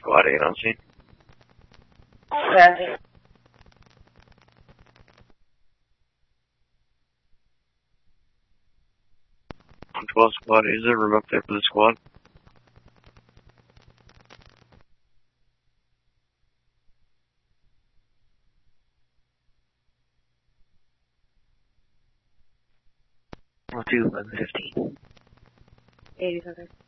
squad 8 on scene. Okay. 112 squad, is there room up there for the squad? I'll do 11:15. 87.